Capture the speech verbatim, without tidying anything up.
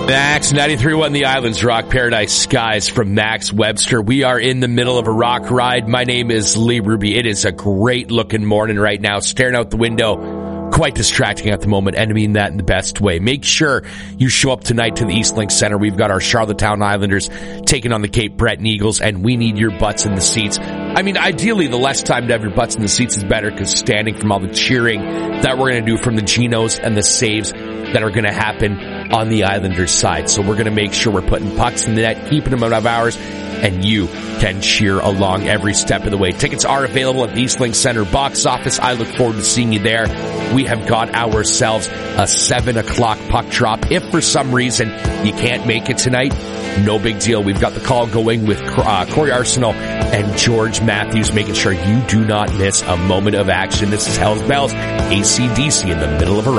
Max ninety-three point one The Islands Rock Paradise Skies from Max Webster. We are in the middle of a rock ride. My name is Lee Ruby. It is a great looking morning right now. Staring out the window, quite distracting at the moment, and I mean that in the best way. Make sure you show up tonight to the Eastlink Center. We've got our Charlottetown Islanders taking on the Cape Breton Eagles, and we need your butts in the seats. I mean, ideally, the less time to have your butts in the seats is better, because standing from all the cheering that we're going to do from the Genos and the saves that are going to happen on the Islanders side. So we're going to make sure we're putting pucks in the net, keeping them out of ours, and you can cheer along every step of the way. Tickets are available at the Eastlink Center box office. I look forward to seeing you there. We have got ourselves a seven o'clock puck drop. If for some reason you can't make it tonight, no big deal. We've got the call going with uh, Corey Arsenal and George Matthews, making sure you do not miss a moment of action. This is Hell's Bells, A C D C in the middle of a